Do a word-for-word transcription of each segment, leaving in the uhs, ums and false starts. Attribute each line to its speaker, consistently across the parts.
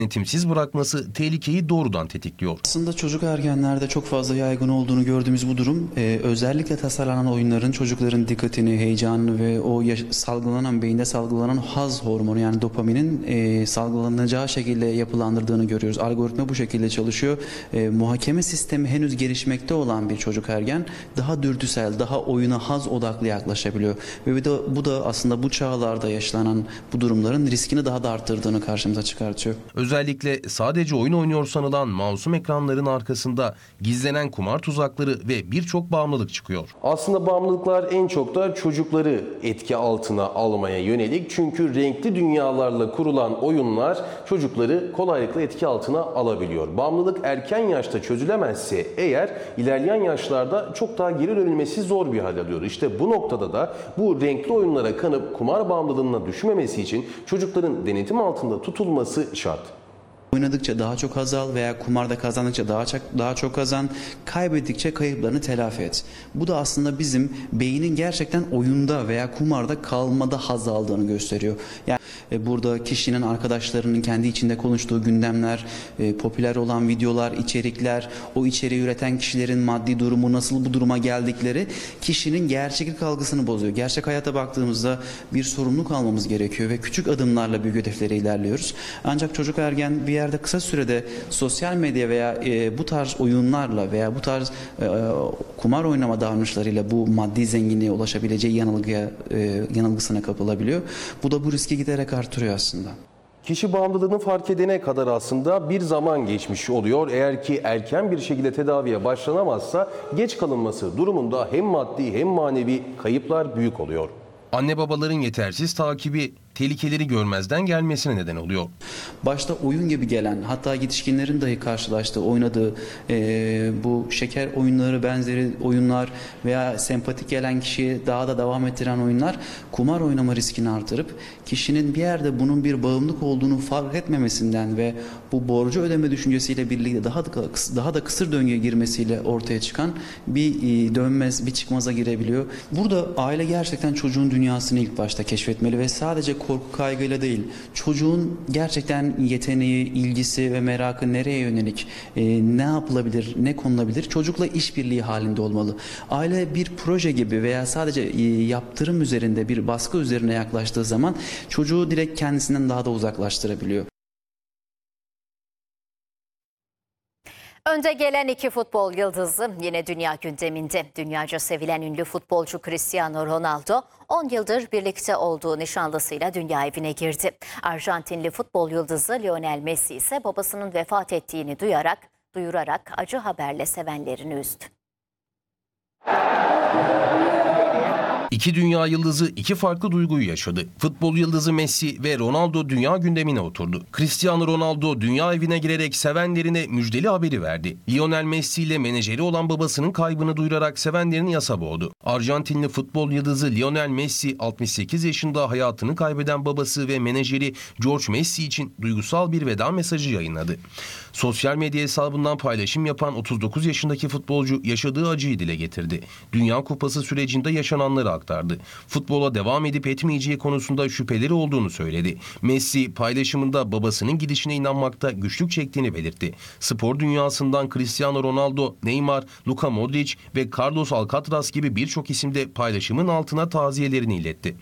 Speaker 1: denetimsiz bırakması tehlikeyi doğrudan tetikliyor.
Speaker 2: Aslında çocuk ergenlerde çok fazla yaygın olduğunu gördüğümüz bu durum e, özellikle tasarlanan oyunların çocukların dikkatini, heyecanını ve o yaş- salgılanan beyinde salgılanan haz hormonu yani dopaminin e, salgılanacağı şekilde yapılandırdığını görüyoruz. Algoritma bu şekilde çalışıyor. E, muhakeme sistemi henüz gelişmekte olan bir çocuk ergen daha dürtüsel, daha oyuna haz odaklı yaklaşabiliyor. Ve bir de, bu da aslında bu çağlarda yaşanan bu durumların riskini daha da arttırdığını karşımıza çıkartıyor.
Speaker 1: Özellikle sadece oyun oynuyor sanılan masum ekranların arkasında gizlenen kumar tuzakları ve birçok bağımlılık çıkıyor.
Speaker 3: Aslında bağımlılıklar en çok da çocukları etki altına almaya yönelik. Çünkü renkli dünyalarla kurulan oyunlar çocukları kolaylıkla etki altına alabiliyor. Bağımlılık erken yaşta çözülemezse eğer ilerleyen yaşlarda çok daha geri dönülmesi zor bir hal alıyor. İşte bu noktada da bu renkli oyunlara kanıp kumar bağımlılığına düşmemesi için çocukların denetim altında tutulması şart.
Speaker 2: Oynadıkça daha çok haz al veya kumarda kazandıkça daha çok, daha çok kazan, kaybettikçe kayıplarını telafi et. Bu da aslında bizim beynin gerçekten oyunda veya kumarda kalmada haz aldığını gösteriyor. Yani e, burada kişinin arkadaşlarının kendi içinde konuştuğu gündemler, e, popüler olan videolar, içerikler, o içeriği üreten kişilerin maddi durumu, nasıl bu duruma geldikleri kişinin gerçeklik algısını bozuyor. Gerçek hayata baktığımızda bir sorumluluk almamız gerekiyor ve küçük adımlarla büyük hedeflere ilerliyoruz. Ancak çocuk ergen bir yerde kısa sürede sosyal medya veya e, bu tarz oyunlarla veya bu tarz e, kumar oynama davranışlarıyla bu maddi zenginliğe ulaşabileceği yanılgıya, e, yanılgısına kapılabiliyor. Bu da bu riski giderek artırıyor aslında.
Speaker 3: Kişi bağımlılığını fark edene kadar aslında bir zaman geçmiş oluyor. Eğer ki erken bir şekilde tedaviye başlanamazsa geç kalınması durumunda hem maddi hem manevi kayıplar büyük oluyor.
Speaker 1: Anne babaların yetersiz takibi tehlikeleri görmezden gelmesine neden oluyor.
Speaker 2: Başta oyun gibi gelen, hatta yetişkinlerin dahi karşılaştığı, oynadığı e, bu şeker oyunları benzeri oyunlar veya sempatik gelen kişiyi daha da devam ettiren oyunlar kumar oynama riskini artırıp kişinin bir yerde bunun bir bağımlılık olduğunu fark etmemesinden ve bu borcu ödeme düşüncesiyle birlikte daha da, daha da kısır döngüye girmesiyle ortaya çıkan bir e, dönmez, bir çıkmaza girebiliyor. Burada aile gerçekten çocuğun dünyasını ilk başta keşfetmeli ve sadece korku kaygıyla değil, çocuğun gerçekten yeteneği, ilgisi ve merakı nereye yönelik, e, ne yapılabilir, ne konulabilir, çocukla işbirliği halinde olmalı. Aile bir proje gibi veya sadece e, yaptırım üzerinde bir baskı üzerine yaklaştığı zaman çocuğu direkt kendisinden daha da uzaklaştırabiliyor.
Speaker 4: Önde gelen iki futbol yıldızı yine dünya gündeminde. Dünyaca sevilen ünlü futbolcu Cristiano Ronaldo on yıldır birlikte olduğu nişanlısıyla dünya evine girdi. Arjantinli futbol yıldızı Lionel Messi ise babasının vefat ettiğini duyarak, duyurarak acı haberle sevenlerini üzdü.
Speaker 1: İki dünya yıldızı iki farklı duyguyu yaşadı. Futbol yıldızı Messi ve Ronaldo dünya gündemine oturdu. Cristiano Ronaldo dünya evine girerek sevenlerine müjdeli haberi verdi. Lionel Messi ile menajeri olan babasının kaybını duyurarak sevenlerini yasa boğdu. Arjantinli futbol yıldızı Lionel Messi altmış sekiz yaşında hayatını kaybeden babası ve menajeri George Messi için duygusal bir veda mesajı yayınladı. Sosyal medya hesabından paylaşım yapan otuz dokuz yaşındaki futbolcu yaşadığı acıyı dile getirdi. Dünya Kupası sürecinde yaşananları aktardı. Futbola devam edip etmeyeceği konusunda şüpheleri olduğunu söyledi. Messi paylaşımında babasının gidişine inanmakta güçlük çektiğini belirtti. Spor dünyasından Cristiano Ronaldo, Neymar, Luka Modric ve Carlos Alcaraz gibi birçok isim de paylaşımın altına taziyelerini iletti.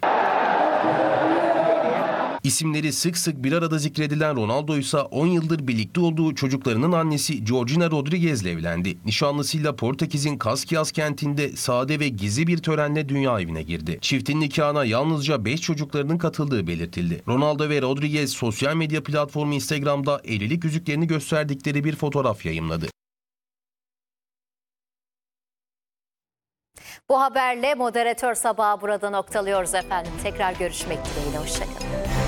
Speaker 1: İsimleri sık sık bir arada zikredilen Ronaldo ise on yıldır birlikte olduğu çocuklarının annesi Georgina Rodriguez'le evlendi. Nişanlısıyla Portekiz'in Caxias kentinde sade ve gizli bir törenle dünya evine girdi. Çiftin nikahına yalnızca beş çocuklarının katıldığı belirtildi. Ronaldo ve Rodriguez sosyal medya platformu Instagram'da evlilik yüzüklerini gösterdikleri bir fotoğraf yayımladı.
Speaker 4: Bu haberle Moderatör Sabahı burada noktalıyoruz efendim. Tekrar görüşmek dileğiyle. Hoşçakalın.